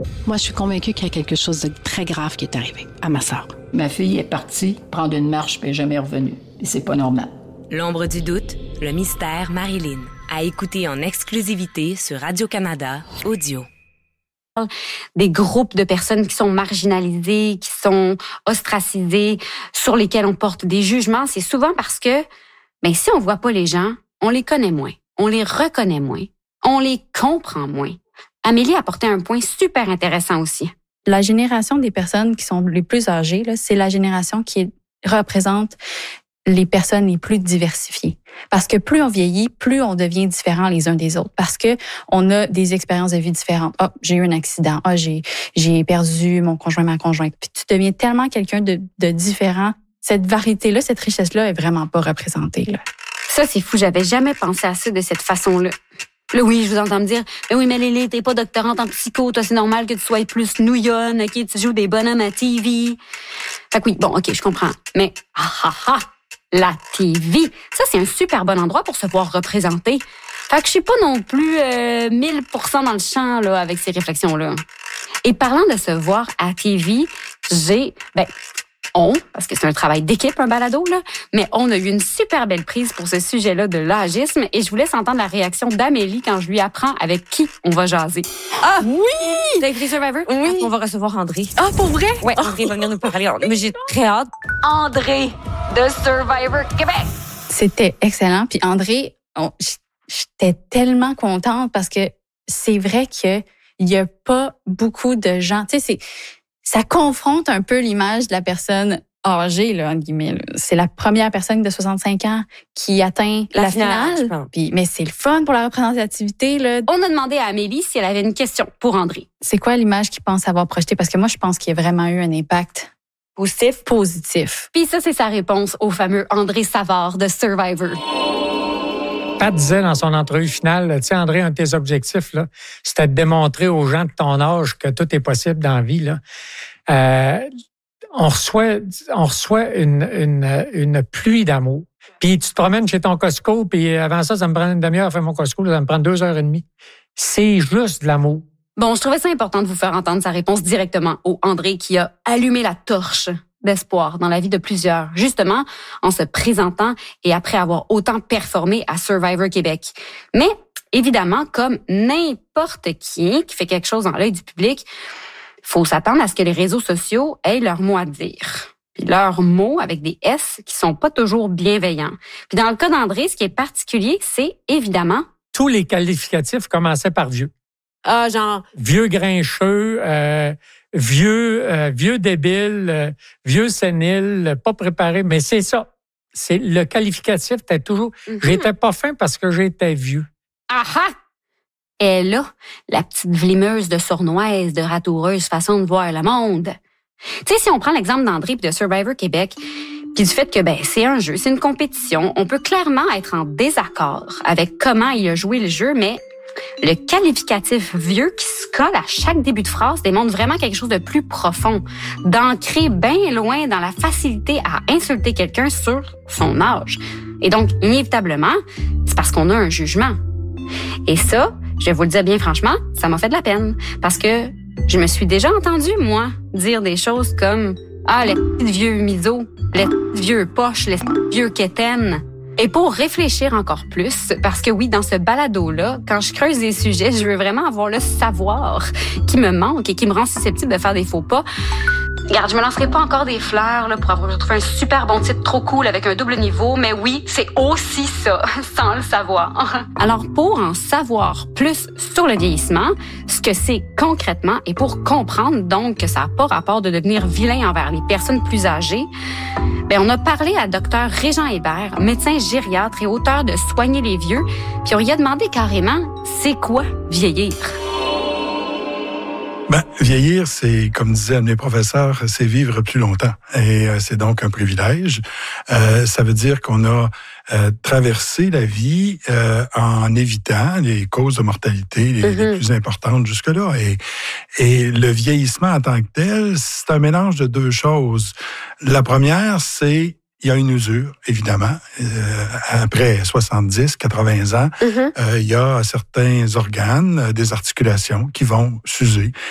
Moi, je suis convaincue qu'il y a quelque chose de très grave qui est arrivé à ma sœur. Ma fille est partie prendre une marche puis elle est jamais revenue. Et c'est pas normal. L'ombre du doute, le mystère Marilyn. À écouter en exclusivité sur Radio-Canada Audio. Des groupes de personnes qui sont marginalisées, qui sont ostracisées, sur lesquels on porte des jugements, c'est souvent parce que, si on voit pas les gens, on les connaît moins, on les reconnaît moins, on les comprend moins. Amélie a apporté un point super intéressant aussi. La génération des personnes qui sont les plus âgées, là, c'est la génération qui représente les personnes les plus diversifiées. Parce que plus on vieillit, plus on devient différent les uns des autres. Parce que on a des expériences de vie différentes. Ah, j'ai eu un accident. Ah, j'ai perdu mon conjoint, ma conjointe. Puis tu deviens tellement quelqu'un de différent. Cette variété-là, cette richesse-là est vraiment pas représentée, là. Ça, c'est fou. J'avais jamais pensé à ça de cette façon-là. Là, oui, je vous entends me dire, oui, mais Lily, t'es pas doctorante en psycho, toi, c'est normal que tu sois plus nouillonne, OK, tu joues des bonhommes à TV. Fait que oui, bon, OK, je comprends. Mais, la TV, ça, c'est un super bon endroit pour se voir représenter. Fait que je suis pas non plus 1000% dans le champ, là, avec ces réflexions-là. Et parlant de se voir à TV, parce que c'est un travail d'équipe, un balado, là, mais on a eu une super belle prise pour ce sujet-là de l'âgisme et je vous laisse entendre la réaction d'Amélie quand je lui apprends avec qui on va jaser. Ah oui! T'as écouté Survivor? Oui. On va recevoir André. Ah, pour vrai? Ouais, André va venir nous parler. Mais j'ai très hâte. André de Survivor Québec. C'était excellent. Puis André, j'étais tellement contente parce que c'est vrai qu'il y a pas beaucoup de gens. Tu sais, ça confronte un peu l'image de la personne âgée, là, entre guillemets. Là. C'est la première personne de 65 ans qui atteint la finale. Mais c'est le fun pour la représentativité, là. On a demandé à Amélie si elle avait une question pour André. C'est quoi l'image qu'il pense avoir projetée? Parce que moi, je pense qu'il y a vraiment eu un impact positif. Puis ça, c'est sa réponse au fameux André Savard de Survivor. Pat disait dans son entrevue finale, tu sais, André, un de tes objectifs, là, c'était de démontrer aux gens de ton âge que tout est possible dans la vie, là. On reçoit une pluie d'amour. Puis tu te promènes chez ton Costco, puis avant ça me prend une demi-heure à faire mon Costco, ça me prend 2h30. C'est juste de l'amour. Bon, je trouvais ça important de vous faire entendre sa réponse directement au André qui a allumé la torche d'espoir dans la vie de plusieurs, justement en se présentant et après avoir autant performé à Survivor Québec. Mais évidemment, comme n'importe qui fait quelque chose dans l'œil du public, faut s'attendre à ce que les réseaux sociaux aient leur mot à dire. Puis leurs mots avec des S qui sont pas toujours bienveillants. Puis dans le cas d'André, ce qui est particulier, c'est évidemment... Tous les qualificatifs commençaient par vieux. Ah, genre... Vieux grincheux, vieux débile, vieux sénile, pas préparé. Mais c'est ça. C'est le qualificatif, t'es toujours... J'étais pas fin parce que j'étais vieux. Aha! Et là, la petite vlimeuse de sournoise, de ratoureuse façon de voir le monde. Tu sais, si on prend l'exemple d'André puis de Survivor Québec, puis du fait que c'est un jeu, c'est une compétition, on peut clairement être en désaccord avec comment il a joué le jeu, mais le qualificatif vieux qui se colle à chaque début de phrase démontre vraiment quelque chose de plus profond, d'ancré bien loin dans la facilité à insulter quelqu'un sur son âge. Et donc, inévitablement, c'est parce qu'on a un jugement. Et ça, je vais vous le dire bien franchement, ça m'a fait de la peine. Parce que je me suis déjà entendue, moi, dire des choses comme « Ah, les vieux misos, les vieux poches, les vieux quétaines ». Et pour réfléchir encore plus, parce que oui, dans ce balado-là, quand je creuse des sujets, je veux vraiment avoir le savoir qui me manque et qui me rend susceptible de faire des faux pas. Regarde, je me lancerai pas encore des fleurs là, pour avoir trouvé un super bon titre trop cool avec un double niveau, mais oui, c'est aussi ça, sans le savoir. Alors, pour en savoir plus sur le vieillissement, ce que c'est concrètement, et pour comprendre donc que ça n'a pas rapport de devenir vilain envers les personnes plus âgées, on a parlé à Dr Régent Hébert, médecin gériatre et auteur de Soigner les vieux, puis on lui a demandé carrément, c'est quoi vieillir? Vieillir, c'est, comme disaient mes professeurs, c'est vivre plus longtemps. Et c'est donc un privilège. Ça veut dire qu'on a traversé la vie en évitant les causes de mortalité les plus importantes jusque-là. Et le vieillissement en tant que tel, c'est un mélange de deux choses. La première, c'est il y a une usure, évidemment. Après 70, 80 ans, il y a certains organes, des articulations qui vont s'user.